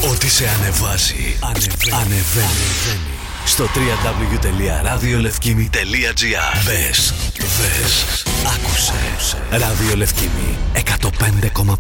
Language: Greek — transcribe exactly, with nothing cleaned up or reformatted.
Ό,τι σε ανεβάζει, ανεβαίνει. ανεβαίνει. Στο double-u double-u double-u τελεία ραδιολευκήμι τελεία τζι άρ. Μπες, δες, άκουσε. Ράδιο Λευκήμι εκατό πέντε κόμμα